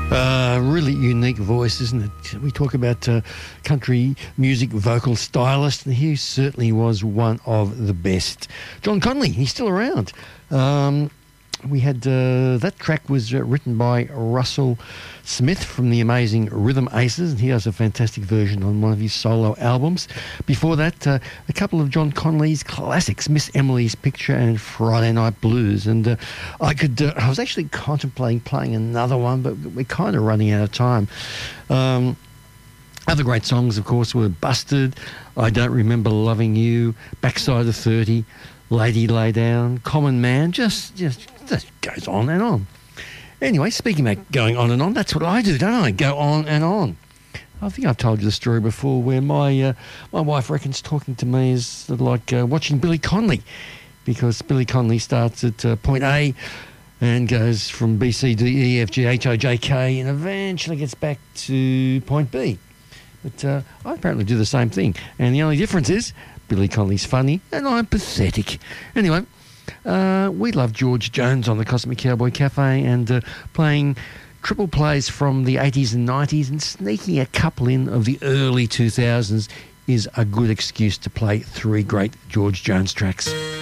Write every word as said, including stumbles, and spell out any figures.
Uh, really unique voice, isn't it? We talk about uh, country music vocal stylist, and he certainly was one of the best. John Conlee, he's still around. Um, we had uh, that track was uh, written by Russell Smith from the amazing Rhythm Aces, and he has a fantastic version on one of his solo albums. Before that, uh, a couple of John Conlee's classics, Miss Emily's Picture and Friday Night Blues. And uh, I could, uh, I was actually contemplating playing another one, but we're kind of running out of time. Um, other great songs, of course, were Busted, I Don't Remember Loving You, Backside of thirty, Lady Lay Down, Common Man, just, just, just goes on and on. Anyway, speaking about going on and on, that's what I do, don't I? Go on and on. I think I've told you the story before where my uh, my wife reckons talking to me is like uh, watching Billy Connolly, because Billy Connolly starts at uh, point A and goes from B, C, D, E, F, G, H, I, J, K, and eventually gets back to point B. But uh, I apparently do the same thing. And the only difference is Billy Connolly's funny and I'm pathetic. Anyway, uh, we love George Jones on the Cosmic Cowboy Cafe, and uh, playing triple plays from the eighties and nineties and sneaking a couple in of the early two thousands is a good excuse to play three great George Jones tracks.